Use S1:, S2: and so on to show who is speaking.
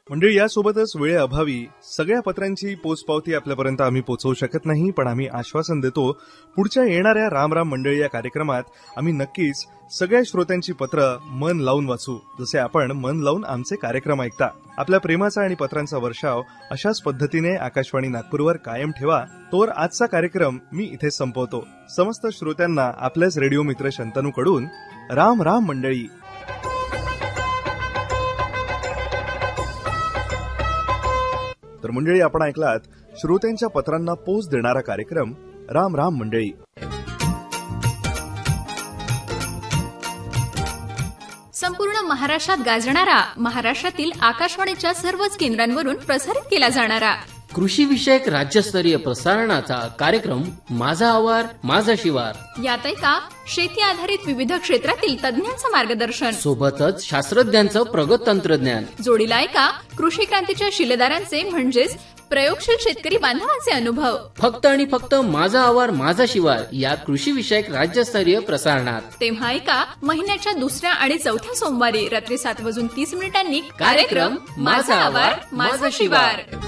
S1: मंडळी, यासोबतच वेळेअभावी सगळ्या पत्रांची पोचपावती आपल्यापर्यंत आम्ही पोहोचवू शकत नाही, पण आम्ही आश्वासन देतो पुढच्या येणाऱ्या राम राम मंडळी या कार्यक्रमात आम्ही नक्कीच सगळ्या श्रोत्यांची पत्र मन लावून वाचू, जसे आपण मन लावून आमचे कार्यक्रम ऐकता. आपल्या प्रेमाचा आणि पत्रांचा वर्षाव अशाच पद्धतीने आकाशवाणी नागपूरवर कायम ठेवा. तोवर आजचा कार्यक्रम मी इथे संपवतो. समस्त श्रोत्यांना आपल्याच रेडिओ मित्र शंतनूकडून राम राम मंडळी. तर मंडळी, आपण ऐकलात श्रोत्यांच्या पत्रांना पोच देणारा कार्यक्रम राम राम मंडळी.
S2: संपूर्ण महाराष्ट्रात गाजणारा, महाराष्ट्रातील आकाशवाणीच्या सर्वच केंद्रांवरून प्रसारित केला जाणारा
S3: कृषी विषयक राज्यस्तरीय प्रसारणाचा कार्यक्रम माझा आवार माझा शिवार.
S2: यात ऐका शेती आधारित विविध क्षेत्रातील तज्ञांचं मार्गदर्शन,
S3: सोबतच शास्त्रज्ञांचं प्रगत तंत्रज्ञान.
S2: जोडीला ऐका कृषी क्रांतीच्या शिलेदारांचे म्हणजेच प्रयोगशील शेतकरी बांधवांचे अनुभव.
S3: फक्त आणि फक्त माझा आवार माझा शिवार या कृषी विषयक राज्यस्तरीय प्रसारणात.
S2: तेव्हा ऐका महिन्याच्या दुसऱ्या आणि चौथ्या सोमवारी रात्री 7:30 कार्यक्रम माझा आवार माझा शिवार.